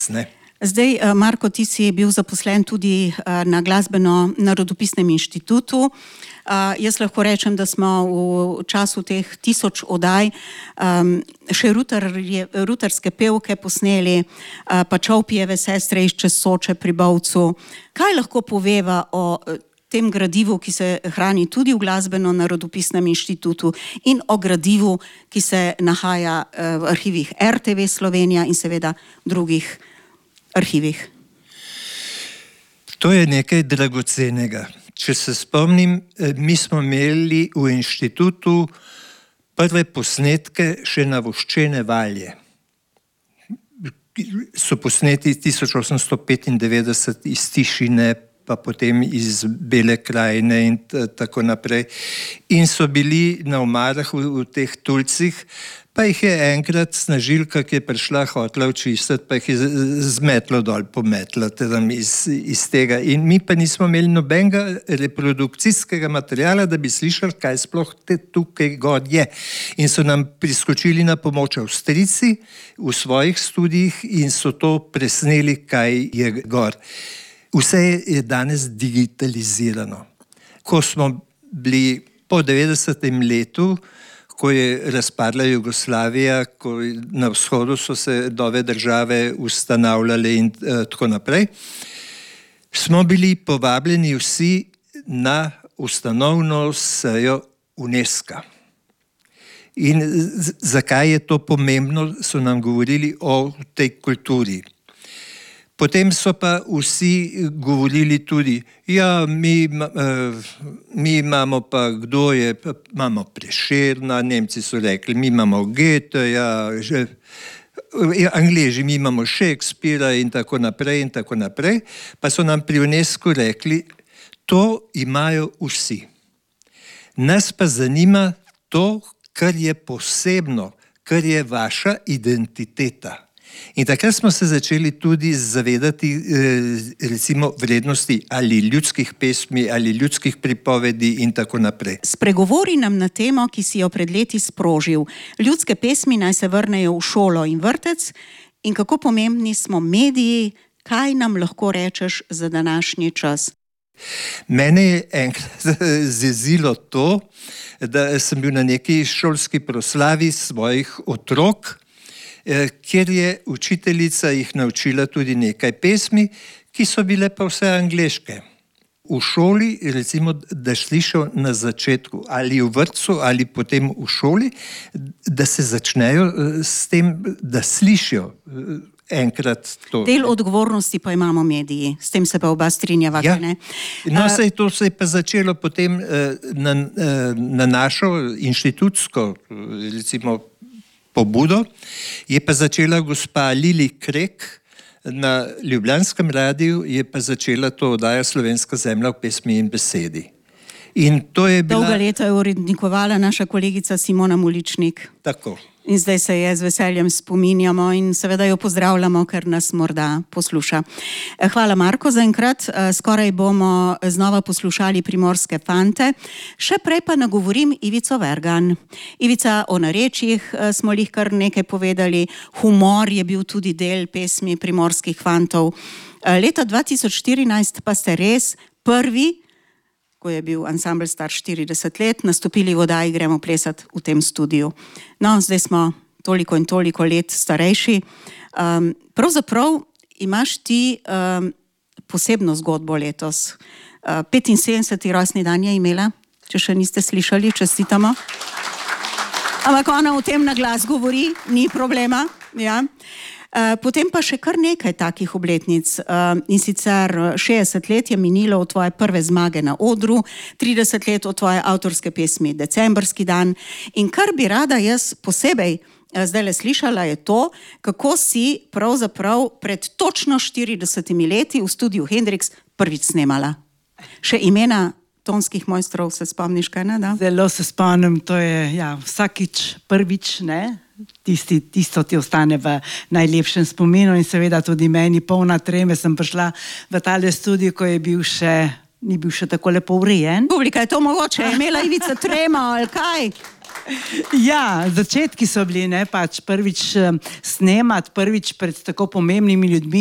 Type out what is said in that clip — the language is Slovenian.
Zdaj, Marko, ti si bil zaposlen tudi na Glasbeno-narodopisnem inštitutu. Jaz lahko rečem, da smo v času teh 1000 oddaj še rutarske pevke posneli, pa Čovpijeve sestre iz čez Soče pri Bovcu. Kaj lahko poveva o tem gradivu, ki se hrani tudi v Glasbeno-narodopisnem inštitutu in o gradivu, ki se nahaja v arhivih RTV Slovenija in seveda drugih arhivih? To je nekaj dragocenega. Če se spomnim, mi smo imeli v inštitutu prve posnetke še na voščene valje. So posneti 1895 iz Tišine, pa potem iz Bele krajine in tako naprej. In so bili na omarah v teh tulcih, pa jih je enkrat snažilka, ki je prišla, hotela očistiti, pa jih je zmetlo dol, pometlo iz tega. In mi pa nismo imeli nobenega reprodukcijskega materiala, da bi slišali, kaj sploh tukaj gor je. In so nam priskočili na pomoč Avstrijci v svojih studijih in so to presneli, kaj je gor. Vse je danes digitalizirano. Ko smo bili po 90. letu, ko je razpadla Jugoslavija, ko na vzhodu so se nove države ustanavljale in tako naprej, smo bili povabljeni vsi na ustanovno sejo UNESCO. In zakaj je to pomembno, so nam govorili o tej kulturi. Potem so pa vsi govorili tudi, ja, mi imamo pa, kdo je, imamo Prešerna, Nemci so rekli, mi imamo Goetheja, Angleži, mi imamo Shakespearea in tako naprej, pa so nam pri UNESCO rekli, to imajo vsi. Nas pa zanima to, kar je posebno, kar je vaša identiteta. In takrat smo se začeli tudi zavedati recimo vrednosti ali ljudskih pesmi ali ljudskih pripovedi in tako naprej. Spregovori nam na temo, ki si jo pred leti sprožil. Ljudske pesmi naj se vrnejo v šolo in vrtec in kako pomembni smo mediji, kaj nam lahko rečeš za današnji čas? Mene je enkrat zjezilo to, da sem bil na neki šolski proslavi svojih otrok, kjer je učiteljica jih naučila tudi nekaj pesmi, ki so bile pa vse angleške. V šoli, recimo, da slišijo na začetku, ali v vrtcu, ali potem v šoli, da se začnejo s tem, da slišijo enkrat to. Del odgovornosti pa imamo mediji, s tem se pa oba strinjava, ja. Ne? No, to se je pa začelo potem na našo inštitutsko, recimo, pobudo, je pa začela gospa Lili Krek na Ljubljanskem radiju, je pa začela to oddajo Slovenska zemlja v pesmi in besedi. In to je bila... Dolga leta je urednikovala naša kolegica Simona Muličnik. Tako. In zdaj se je z veseljem spominjamo in seveda jo pozdravljamo, ker nas morda posluša. Hvala, Marko, zaenkrat. Skoraj bomo znova poslušali Primorske fante. Še prej pa nagovorim Ivico Vergan. Ivica, o narečjih smo jih kar nekaj povedali. Humor je bil tudi del pesmi Primorskih fantov. Leta 2014 pa ste res prvi, ko je bil ansambel star 40 let, nastopili v oddaji Gremo plesat v tem studiu. No, zdaj smo toliko in toliko let starejši. Pravzaprav imaš ti posebno zgodbo letos. 75. rojstni dan je imela, če še niste slišali, čestitamo. Ampak ona o tem na glas govori, ni problema. Ja. Potem pa še kar nekaj takih obletnic. In sicer 60 let je minilo od tvoje prve zmage na odru, 30 let od tvoje avtorske pesmi Decembrski dan. In kar bi rada jaz posebej zdaj le slišala je to, kako si pravzaprav pred točno 40 leti v studiu Hendrix prvič snemala. Še imena tonskih mojstrov se spomniš, kaj ne? Da? Zelo se spomnim, to je vsakič prvič, ne? Tisto ti ostane v najlepšem spominu in seveda tudi meni polna treme sem prišla v tale studio, ko je ni bil še tako lepo urejen. Publika, je to mogoče? Je imela Ivica tremo ali kaj? Ja, začetki so bili, ne, pač prvič snemati, prvič pred tako pomembnimi ljudmi.